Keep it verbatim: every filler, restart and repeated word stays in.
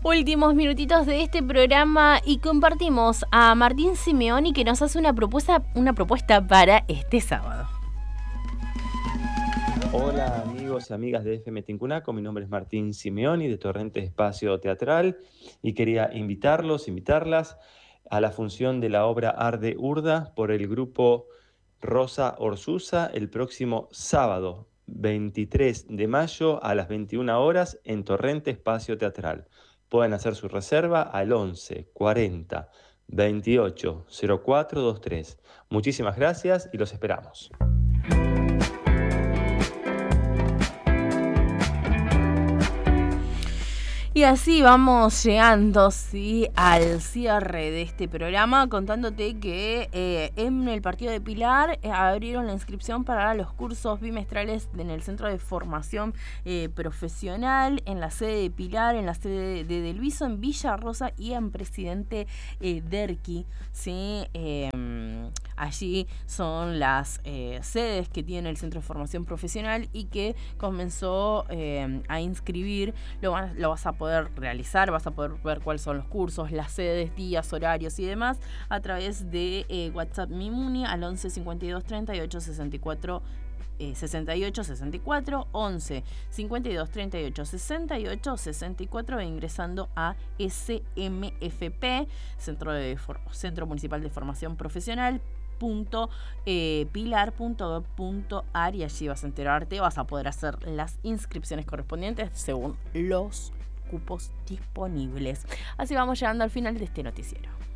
Últimos minutitos de este programa y compartimos a Martín Simeoni, que nos hace una propuesta, una propuesta para este sábado. Hola amigos y amigas de F M Tincunaco, mi nombre es Martín Simeoni de Torrente Espacio Teatral y quería invitarlos, invitarlas a la función de la obra Arde Urda por el grupo Rosa Orsusa el próximo sábado veintitrés de mayo a las veintiuna horas en Torrente Espacio Teatral. Pueden hacer su reserva al once cuarenta veintiocho cero cuatro veintitrés. Muchísimas gracias y los esperamos. Y así vamos llegando, sí, al cierre de este programa, contándote que eh, en el partido de Pilar eh, abrieron la inscripción para los cursos bimestrales en el Centro de Formación eh, Profesional, en la sede de Pilar, en la sede de Delviso, en Villa Rosa y en Presidente eh, Derqui, ¿sí? Eh, allí son las eh, sedes que tiene el Centro de Formación Profesional y que comenzó eh, a inscribir, lo, van, lo vas a poder poder realizar, vas a poder ver cuáles son los cursos, las sedes, días, horarios y demás a través de eh, WhatsApp Mimuni al once cincuenta y dos treinta y ocho sesenta y cuatro sesenta y ocho sesenta y cuatro, once cincuenta y dos treinta y ocho sesenta y ocho sesenta y cuatro e ingresando a S M F P, Centro, de For- Centro Municipal de Formación Profesional, punto eh, pilar punto gov punto a r y allí vas a enterarte, vas a poder hacer las inscripciones correspondientes según los cupos disponibles. Así vamos llegando al final de este noticiero.